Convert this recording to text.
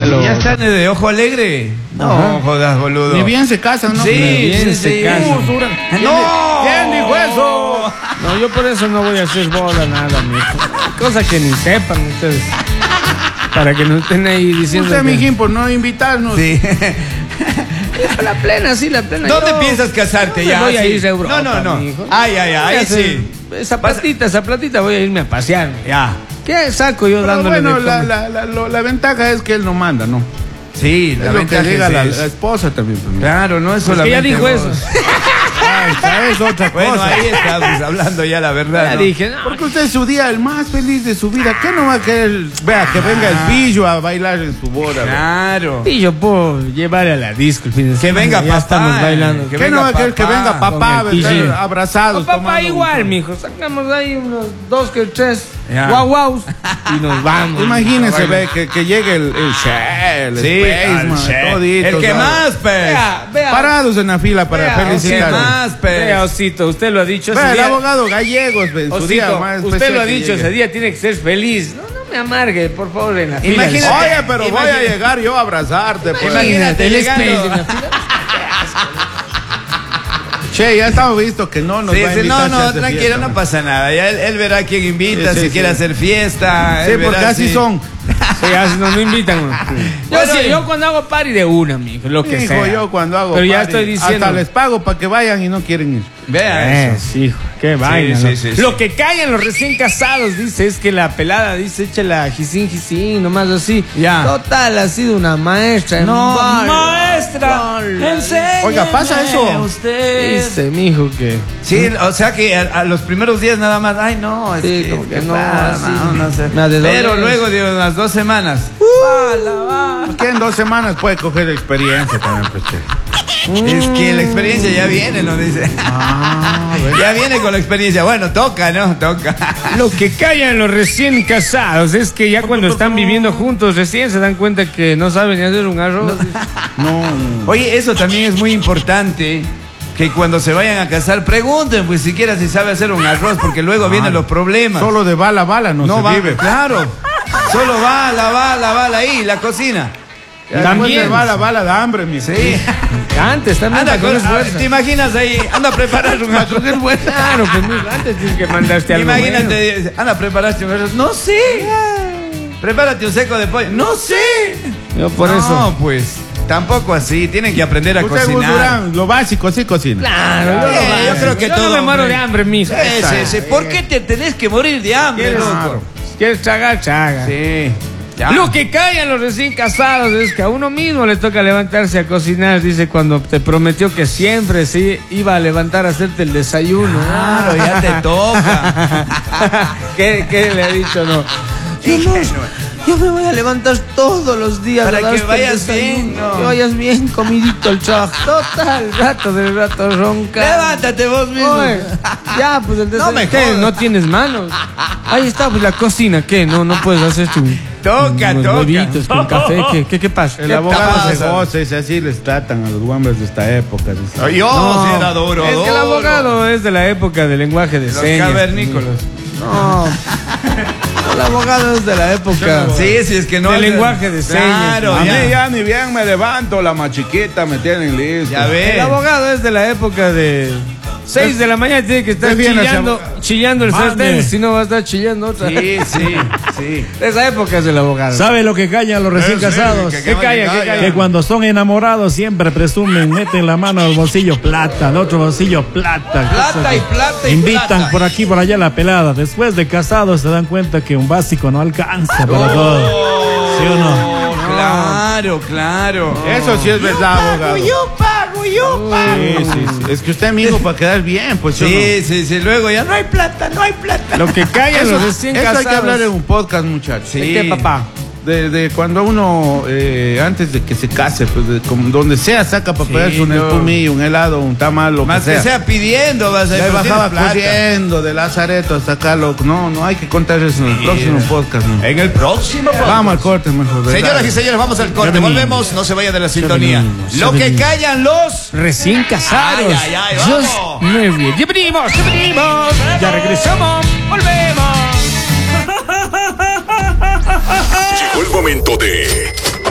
¿Ya están de ojo alegre? No, jodas, boludo. Ni bien se casan, ¿no? Sí, bien se casan. ¡No! ¿Quién dijo eso? No, yo por eso no voy a hacer boda, nada, mijo. Cosa que ni sepan ustedes. Para que no estén ahí diciendo. Usted, mijín, por no invitarnos. Sí. La plena, sí, la plena. ¿Dónde Yo piensas casarte no ya? voy a Sí. ir a Europa, No. mijo. Ay, ahí sí. Esa platita voy a irme a pasear. Ya. ¿Qué saco yo Pero dándole bueno, de comer? la ventaja es que él no manda, ¿no? Sí, la Es lo que ventaja diga la es... esposa también. Pues, Claro, no es Pues que solamente ya dijo vos. eso. esa es otra cosa. Bueno, ahí estamos hablando ya la verdad. Ya ¿no? dije, no. Porque usted es su día el más feliz de su vida. ¿Qué no va a querer? Vea, que venga el pillo a bailar en su boda. Claro. Y yo puedo llevar a la disco el fin de Que semana. venga Ya papá. estamos bailando. ¿Qué no va a querer? Que venga papá, con el pillo. abrazados. No, papá, tomando igual, un- mijo. Sacamos ahí unos 2 que 3 Ya. guau y nos vamos. Imagínese, ve, que llegue el Shell, el Sí, Spaceman, al chef. toditos, El que ¿sabes? más, pues. Vea. Parados en la fila para Vea, ¿Qué felicitar. más, pues? Vea, Osito, usted lo ha dicho ese Vea, el día. abogado Gallegos, ve, en su día Osito, más usted especial lo ha que dicho llegue. ese día, tiene que ser feliz. No me amargue, por favor, en la fila. Imagínate. Oye, pero voy a Imagínate. llegar yo a abrazarte. Pues. Imagínate el llegando. Space en la fila. Che, ya estamos visto que no nos Sí, va a sí, invitar. no, si hace tranquilo, fiesta, no ¿no? pasa nada. Ya él verá quién invita, Sí, si sí, quiere sí. hacer fiesta. Sí, él porque verá así si- son. Sí, no invitan. Bueno, Yo cuando hago party de una, mijo, lo que Hijo, sea. yo cuando hago Pero ya party, estoy diciendo. hasta les pago para que vayan y no quieren ir. Vea eso. Hijo, qué vaina. sí, ¿no? sí, sí. Lo que callan los recién casados, dice, es que la pelada dice, échala jisín, nomás así. Ya. Total, ha sido una maestra. Maestra, enséñeme Oiga, ¿pasa eso? usted. Dice, mijo, que. Sí, o sea que a los primeros días nada más, ay no, es Sí, que, como que ¿qué no, pasa? así. No sé. Nada de Pero doblez. luego de unas 2 semanas. Que en 2 semanas puede coger experiencia también, pues, che. Es que la experiencia ya viene, ¿no? Dice. Ya viene con la experiencia. Bueno, toca, ¿no? Toca. Lo que callan los recién casados es que ya cuando están viviendo juntos recién se dan cuenta que no saben ni hacer un arroz. No. Oye, eso también es muy importante. Que cuando se vayan a casar pregunten, pues siquiera si sabe hacer un arroz, porque luego vienen los problemas. Solo de bala a bala no se va, vive. claro. Solo bala ahí, la cocina. Después También. de bala a bala da hambre, mi. Sí. Antes también. Anda, para comer fuerza. ¿te imaginas ahí? Anda a preparar un arroz. Claro, pues mijo, antes tienes que mandarte algo. Imagínate, anda a prepararte un arroz. No sé. Prepárate un seco de pollo. No sé. Yo por no, eso. pues tampoco así. Tienen que aprender a Usted, cocinar. Durán, lo básico, sí cocina. Claro, yo creo que yo todo, no me muero hombre. de hambre, mijo. Sí. ¿Por qué te tenés que morir de hambre, ¿Quieres, loco? ¿Quieres tragar? Chaga. Sí. Ya. Lo que callan los recién casados es que a uno mismo le toca levantarse a cocinar. Dice cuando te prometió que siempre sí iba a levantar a hacerte el desayuno. Claro, ya te toca. ¿Qué le ha dicho? No. Yo me voy a levantar todos los días Para a darte que vayas el desayuno, bien, ¿no? que vayas bien comidito el trabajo. Total, rato ronca. Levántate vos mismo. Oye, ya, pues el desayuno. me ¿Qué? jodas. ¿No tienes manos? Ahí está, pues la cocina. ¿Qué? No puedes hacer tu... Toca, unos toca. huevitos con café. ¿Qué pasa? El ¿Qué abogado pasa? se goza, dice, así les tratan a los hombres de esta época. Dice. Yo No, sí era duro. Es que el duro. abogado es de la época del lenguaje de Los señas. cavernícolas. No. El abogado es de la época. Sí, es que no. Del lenguaje de señas. Claro, A ya. mí ya ni bien me levanto, la machiquita me tienen listo. Ya ves. El abogado es de la época de 6 de la mañana, tiene que estar ¿Qué viene chillando el Mande. sartén, si no va a estar chillando otra. Sí. Esa época es el abogado. ¿Sabe lo que callan los recién Sí, casados? que ¿Qué calla? Que cuando son enamorados siempre presumen, meten la mano al bolsillo plata, al otro bolsillo plata. Plata y plata y Invitan plata. por aquí, por allá la pelada. Después de casados se dan cuenta que un básico no alcanza para todo. ¿Sí o no? Claro. Eso sí es verdad, abogado. Yo pago. Sí. Es que usted, amigo, para quedar bien, pues Sí. Luego ya no hay plata. Lo que callan los recién Eso casados. hay que hablar en un podcast, muchachos. Sí. ¿De qué, papá? De cuando uno, antes de que se case, pues como donde sea, saca para Sí, pegarse un no. espumillo, un helado, un tamal, lo Más que sea pidiendo, vas a Ya ir bajaba plata. corriendo de Lazareto hasta acá, loco. No hay que contar eso en el próximo podcast. ¿No? En el próximo podcast. Vamos al corte, mejor. ¿verdad? Señoras y señores, vamos al corte. venimos. Volvemos, no se vaya de la sintonía. venimos, Lo ya que venimos. callan los. Recién casados. Ay, Just vamos. 9. Ya venimos. Ya regresamos. Volvemos. Llegó el momento de